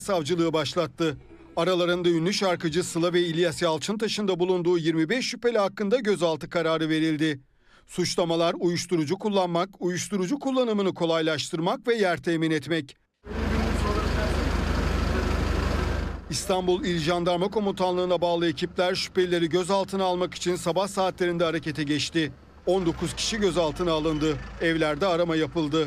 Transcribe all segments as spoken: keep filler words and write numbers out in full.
savcılığı başlattı. Aralarında ünlü şarkıcı Sıla ve İlyas Yalçıntaş'ın da bulunduğu yirmi beş şüpheli hakkında gözaltı kararı verildi. Suçlamalar uyuşturucu kullanmak, uyuşturucu kullanımını kolaylaştırmak ve yer temin etmek. İstanbul İl Jandarma Komutanlığı'na bağlı ekipler şüphelileri gözaltına almak için sabah saatlerinde harekete geçti. on dokuz kişi gözaltına alındı. Evlerde arama yapıldı.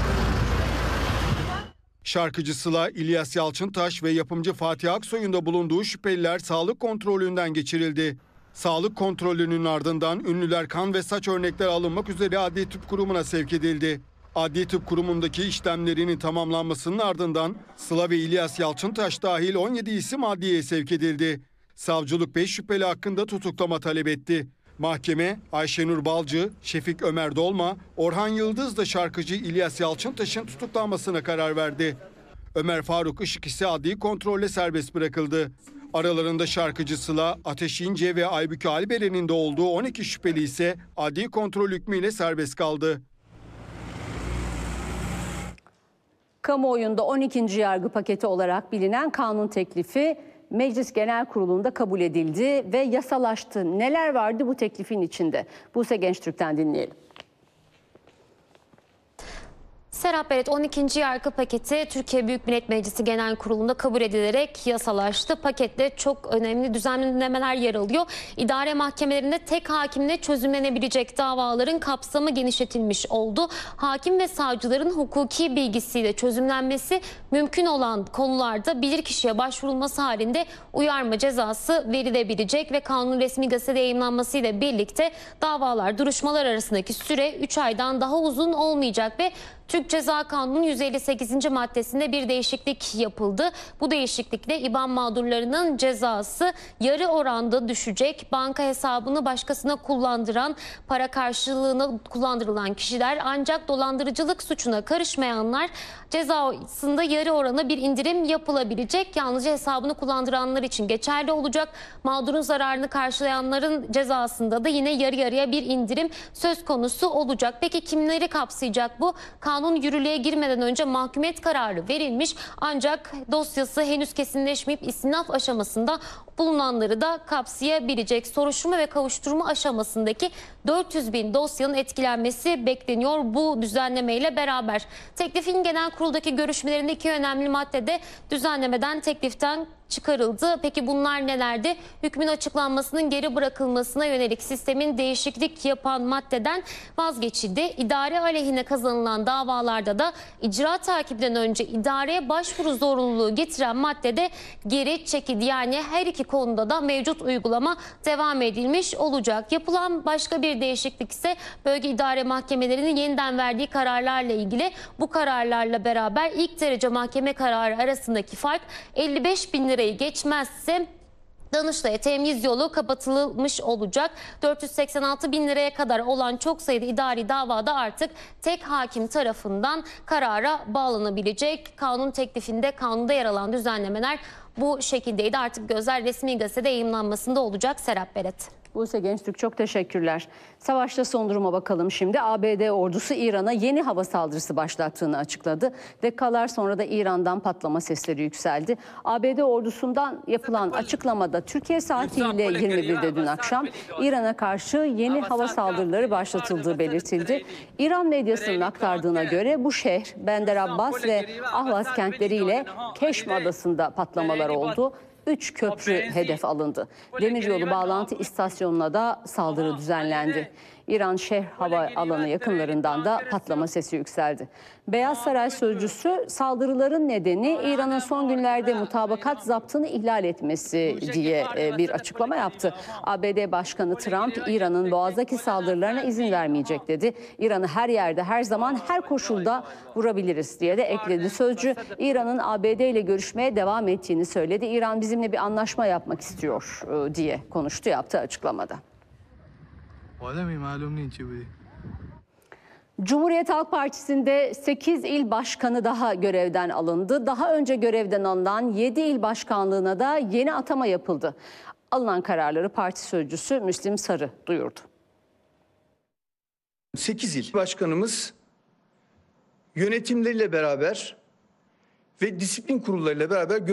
Şarkıcı Sıla, İlyas Yalçıntaş ve yapımcı Fatih Aksoy'un da bulunduğu şüpheliler sağlık kontrolünden geçirildi. Sağlık kontrolünün ardından ünlüler kan ve saç örnekleri alınmak üzere Adli Tıp Kurumu'na sevk edildi. Adli Tıp Kurumu'ndaki işlemlerinin tamamlanmasının ardından Sıla ve İlyas Yalçıntaş dahil on yedi isim adliyeye sevk edildi. Savcılık beş şüpheli hakkında tutuklama talep etti. Mahkeme Ayşenur Balcı, Şefik Ömer Dolma, Orhan Yıldız da şarkıcı İlyas Yalçıntaş'ın tutuklanmasına karar verdi. Ömer Faruk Işık ise adli kontrolle serbest bırakıldı. Aralarında şarkıcı Sıla, Ateş İnce ve Aybüke Alberen'in de olduğu on iki şüpheli ise adli kontrol hükmüyle serbest kaldı. Kamuoyunda on ikinci yargı paketi olarak bilinen kanun teklifi Meclis Genel Kurulu'nda kabul edildi ve yasalaştı. Neler vardı bu teklifin içinde? Buse Gençtürk'ten dinleyelim. Serap Beret, on ikinci yargı paketi Türkiye Büyük Millet Meclisi Genel Kurulu'nda kabul edilerek yasalaştı. Pakette çok önemli düzenlemeler yer alıyor. İdare mahkemelerinde tek hakimle çözümlenebilecek davaların kapsamı genişletilmiş oldu. Hakim ve savcıların hukuki bilgisiyle çözümlenmesi mümkün olan konularda bilirkişiye başvurulması halinde uyarma cezası verilebilecek ve kanun resmi gazetede yayımlanmasıyla birlikte davalar, duruşmalar arasındaki süre üç aydan daha uzun olmayacak ve Türk Ceza Kanunu'nun yüz elli sekizinci maddesinde bir değişiklik yapıldı. Bu değişiklikle İBAN mağdurlarının cezası yarı oranda düşecek. Banka hesabını başkasına kullandıran, para karşılığına kullandırılan kişiler ancak dolandırıcılık suçuna karışmayanlar cezasında yarı orana bir indirim yapılabilecek. Yalnızca hesabını kullandıranlar için geçerli olacak. Mağdurun zararını karşılayanların cezasında da yine yarı yarıya bir indirim söz konusu olacak. Peki kimleri kapsayacak bu? Kanun yürürlüğe girmeden önce mahkumiyet kararı verilmiş ancak dosyası henüz kesinleşmeyip istinaf aşamasında bulunanları da kapsayabilecek. Soruşturma ve kavuşturma aşamasındaki dört yüz bin dosyanın etkilenmesi bekleniyor bu düzenlemeyle beraber. Teklifin genel kuruldaki görüşmelerinde iki önemli maddede düzenlemeden tekliften çıkarıldı. Peki bunlar nelerdi? Hükmün açıklanmasının geri bırakılmasına yönelik sistemin değişiklik yapan maddeden vazgeçildi. İdare aleyhine kazanılan davalarda da icra takibinden önce idareye başvuru zorunluluğu getiren maddede geri çekildi. Yani her iki konuda da mevcut uygulama devam edilmiş olacak. Yapılan başka bir değişiklik ise bölge idare mahkemelerinin yeniden verdiği kararlarla ilgili. Bu kararlarla beraber ilk derece mahkeme kararı arasındaki fark elli beş bin lirayı geçmezse Danıştay'a temyiz yolu kapatılmış olacak. dört yüz seksen altı bin liraya kadar olan çok sayıda idari davada artık tek hakim tarafından karara bağlanabilecek. Kanun teklifinde, kanunda yer alan düzenlemeler bu şekildeydi. Artık gözler resmi gazetede yayımlanmasında olacak. Serap Beret. Buse Gençtürk, çok teşekkürler. Savaşta son duruma bakalım şimdi. A B D ordusu İran'a yeni hava saldırısı başlattığını açıkladı. Dakikalar sonra da İran'dan patlama sesleri yükseldi. A B D ordusundan yapılan açıklamada Türkiye saatiyle yirmi birde dün akşam İran'a karşı yeni hava saldırıları başlatıldığı belirtildi. İran medyasının aktardığına göre bu şehir Bender Abbas ve Ahvaz kentleriyle Keşm adasında patlamalar oldu. Üç köprü hedef alındı. Demiryolu bağlantı istasyonuna da saldırı düzenlendi. İran Şehr Hava Alanı yakınlarından da patlama sesi yükseldi. Beyaz Saray sözcüsü saldırıların nedeni İran'ın son günlerde mutabakat zaptını ihlal etmesi diye bir açıklama yaptı. A B D Başkanı Trump, İran'ın Boğaz'daki saldırılarına izin vermeyecek dedi. İran'ı her yerde, her zaman, her koşulda vurabiliriz diye de ekledi. Sözcü, İran'ın A B D ile görüşmeye devam ettiğini söyledi. İran bizimle bir anlaşma yapmak istiyor diye konuştu, yaptığı açıklamada. Cumhuriyet Halk Partisi'nde sekiz il başkanı daha görevden alındı. Daha önce görevden alınan yedi il başkanlığına da yeni atama yapıldı. Alınan kararları parti sözcüsü Müslim Sarı duyurdu. sekiz il başkanımız yönetimleriyle beraber ve disiplin kurullarıyla beraber